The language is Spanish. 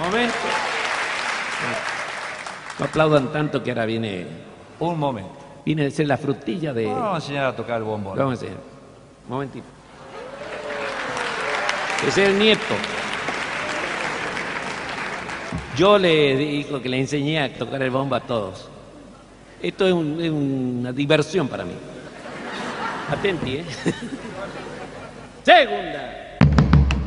Momento. No aplaudan tanto que ahora viene. Un momento. Viene a ser la frutilla de. Vamos a enseñar a tocar el bombón. Vamos a enseñar. Un momentito. Ese es el nieto. Yo le digo que le enseñé a tocar el bombo a todos. Esto es una diversión para mí. Atenti, ¿eh? Segunda.